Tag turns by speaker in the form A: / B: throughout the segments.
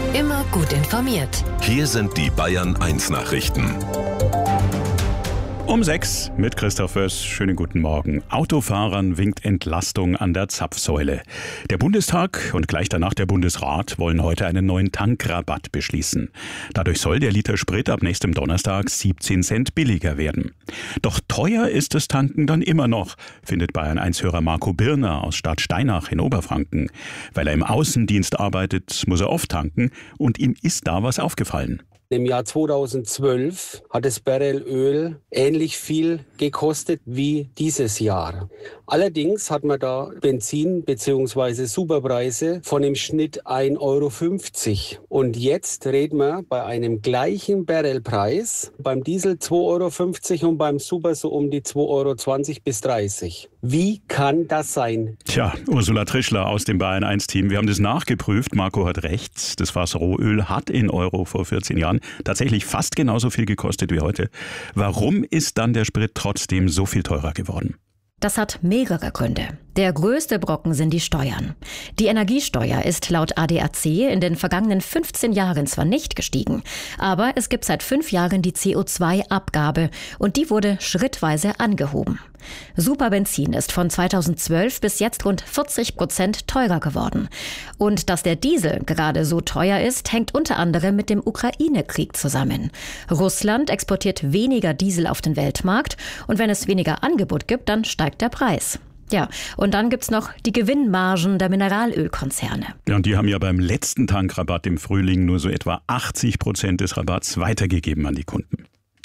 A: Immer gut informiert.
B: Hier sind die Bayern 1 Nachrichten.
C: Um 6 mit Christoph Wöss. Schönen guten Morgen. Autofahrern winkt Entlastung an der Zapfsäule. Der Bundestag und gleich danach der Bundesrat wollen heute einen neuen Tankrabatt beschließen. Dadurch soll der Liter Sprit ab nächstem Donnerstag 17 Cent billiger werden. Doch teuer ist das Tanken dann immer noch, findet Bayern 1-Hörer Marco Birner aus Stadt Steinach in Oberfranken. Weil er im Außendienst arbeitet, muss er oft tanken und ihm ist da was aufgefallen.
D: Im Jahr 2012 hat das Barrel Öl ähnlich viel gekostet wie dieses Jahr. Allerdings hat man da Benzin bzw. Superpreise von im Schnitt 1,50 €. Und jetzt reden wir bei einem gleichen Barrelpreis, beim Diesel 2,50 € und beim Super so um die 2,20 bis 30 €. Wie kann das sein?
C: Tja, Ursula Trischler aus dem Bayern 1-Team. Wir haben das nachgeprüft. Marco hat recht. Das Fass Rohöl hat in Euro vor 14 Jahren tatsächlich fast genauso viel gekostet wie heute. Warum ist dann der Sprit trotzdem so viel teurer geworden?
E: Das hat mehrere Gründe. Der größte Brocken sind die Steuern. Die Energiesteuer ist laut ADAC in den vergangenen 15 Jahren zwar nicht gestiegen, aber es gibt seit 5 Jahren die CO2-Abgabe und die wurde schrittweise angehoben. Superbenzin ist von 2012 bis jetzt rund 40% teurer geworden. Und dass der Diesel gerade so teuer ist, hängt unter anderem mit dem Ukraine-Krieg zusammen. Russland exportiert weniger Diesel auf den Weltmarkt und wenn es weniger Angebot gibt, dann steigt der Preis. Ja, und dann gibt's noch die Gewinnmargen der Mineralölkonzerne.
C: Ja, und die haben ja beim letzten Tankrabatt im Frühling nur so etwa 80% des Rabatts weitergegeben an die Kunden.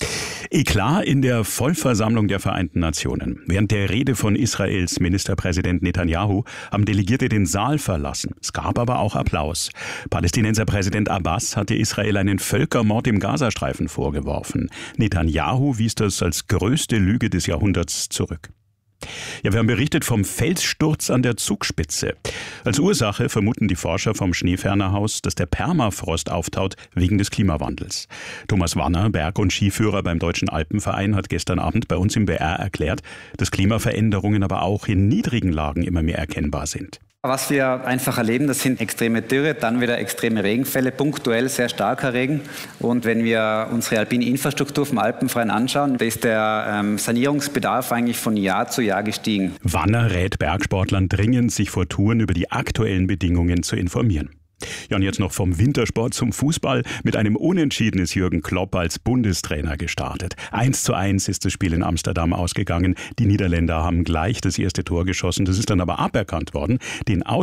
C: Eklat in der Vollversammlung der Vereinten Nationen. Während der Rede von Israels Ministerpräsident Netanyahu haben Delegierte den Saal verlassen. Es gab aber auch Applaus. Palästinenser Präsident Abbas hatte Israel einen Völkermord im Gazastreifen vorgeworfen. Netanyahu wies das als größte Lüge des Jahrhunderts zurück. Ja, wir haben berichtet vom Felssturz an der Zugspitze. Als Ursache vermuten die Forscher vom Schneefernerhaus, dass der Permafrost auftaut wegen des Klimawandels. Thomas Wanner, Berg- und Skiführer beim Deutschen Alpenverein, hat gestern Abend bei uns im BR erklärt, dass Klimaveränderungen aber auch in niedrigen Lagen immer mehr erkennbar sind.
F: Was wir einfach erleben, das sind extreme Dürre, dann wieder extreme Regenfälle, punktuell sehr starker Regen. Und wenn wir unsere alpine Infrastruktur vom Alpenverein anschauen, da ist der Sanierungsbedarf eigentlich von Jahr zu Jahr gestiegen.
C: Wanner rät Bergsportlern dringend, sich vor Touren über die aktuellen Bedingungen zu informieren. Ja, und jetzt noch vom Wintersport zum Fußball. Mit einem Unentschieden ist Jürgen Klopp als Bundestrainer gestartet. 1:1 ist das Spiel in Amsterdam ausgegangen. Die Niederländer haben gleich das erste Tor geschossen. Das ist dann aber aberkannt worden. Den